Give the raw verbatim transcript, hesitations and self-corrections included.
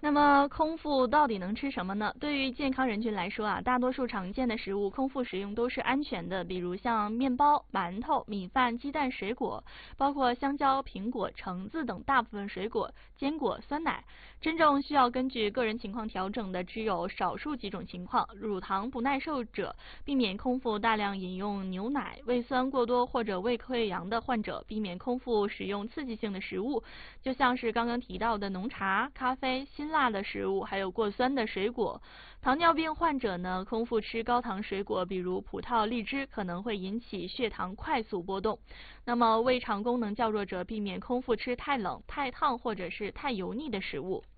那么空腹到底能吃什么呢？对于健康人群来说啊，大多数常见的食物空腹食用都是安全的，比如像面包、馒头、米饭、鸡蛋、水果，包括香蕉、苹果、橙子等大部分水果、坚果、酸奶。真正需要根据个人情况调整的只有少数几种情况：乳糖不耐受者，避免空腹大量饮用牛奶；胃酸过多或者胃溃疡的患者，避免空腹使用刺激性的食物，就像是刚刚提到的浓茶、咖啡、辛辣的食物，还有过酸的水果。糖尿病患者呢，空腹吃高糖水果，比如葡萄、荔枝，可能会引起血糖快速波动。那么胃肠功能较弱者，避免空腹吃太冷、太烫或者是太油腻的食物。